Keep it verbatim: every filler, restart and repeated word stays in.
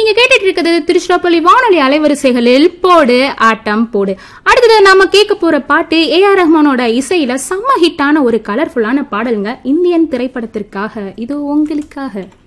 நீங்க கேட்டுட்டு இருக்கிறது திருச்சிராப்பள்ளி வானொலி அலைவரிசைகளில் போடு ஆட்டம் போடு. அடுத்தது நாம கேட்க போற பாட்டு ஏ ஆர் ரஹ்மானோட இசையில செம்ம ஹிட்டான ஒரு கலர்ஃபுல்லான பாடலுங்க. இந்தியன் திரைப்படத்திற்காக இது உங்களுக்காக.